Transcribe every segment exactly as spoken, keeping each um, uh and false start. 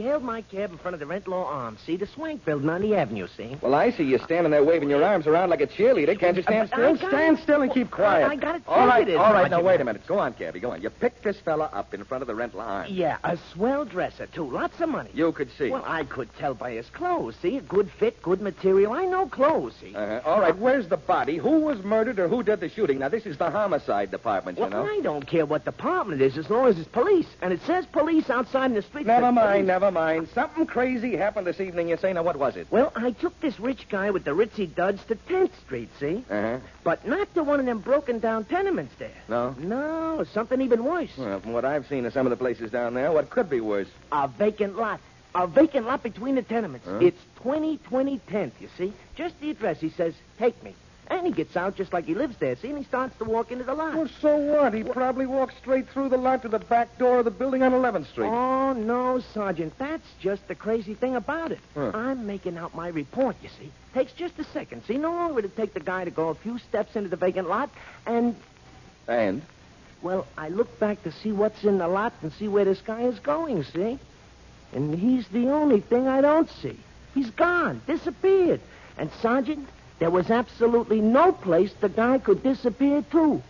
hailed my cab in front of the Rent Law Arms. See, the swank building on the avenue, see? Well, I see you standing there waving your arms around like a cheerleader. Can't you stand I- I still? got Stand it. still and keep quiet. I got it All right, ticketed, all right. Now, Sergeant. wait a minute. Go on, Cabby, go on. You picked this fella up in front of the Rent Law Arms. Yeah, a swell dresser, too. Lots of money. You could see. Well, I could tell by his clothes, see? A good fit, good material. I know clothes, see? Uh-huh. All right, where's the body? Who was murdered or who did the shooting? Now, this is the homicide department, you Well, know. I don't care what department it is as long as it's police. And it says police outside in the street. Never Says mind, police. never mind. Something crazy happened this evening, you say. Now, what was it? Well, I took this rich guy with the ritzy duds to tenth Street, see? Uh-huh. But not to one of them broken down tenements there. No? No, something even worse. Well, from what I've seen of some of the places down there, what could be worse? A vacant lot. A vacant lot between the tenements. Huh? It's twenty twenty tenth, you see? Just the address. He says, take me. And he gets out just like he lives there, see? And he starts to walk into the lot. Well, so what? He probably walked straight through the lot to the back door of the building on eleventh Street. Oh, no, Sergeant. That's just the crazy thing about it. Huh. I'm making out my report, you see. Takes just a second. See, no longer would it take the guy to go a few steps into the vacant lot, and, And? well, I look back to see what's in the lot and see where this guy is going, see? And he's the only thing I don't see. He's gone, disappeared. And, Sergeant, there was absolutely no place the guy could disappear to.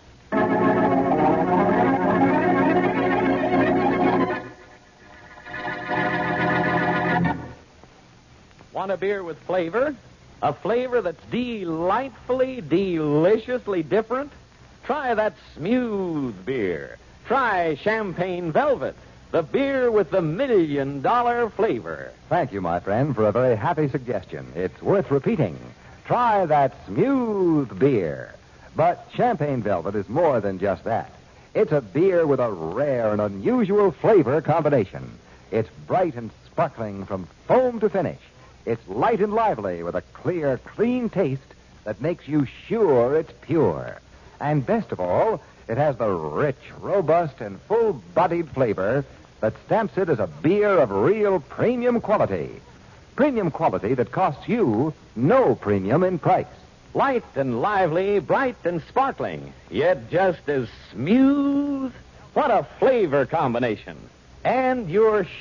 Want a beer with flavor? A flavor that's delightfully, deliciously different? Try that smooth beer. Try Champagne Velvet, the beer with the million dollar flavor. Thank you, my friend, for a very happy suggestion. It's worth repeating. Try that smooth beer. But Champagne Velvet is more than just that. It's a beer with a rare and unusual flavor combination. It's bright and sparkling from foam to finish. It's light and lively with a clear, clean taste that makes you sure it's pure. And best of all, it has the rich, robust, and full-bodied flavor that stamps it as a beer of real premium quality. Premium quality that costs you no premium in price. Light and lively, bright and sparkling, yet just as smooth. What a flavor combination. And you're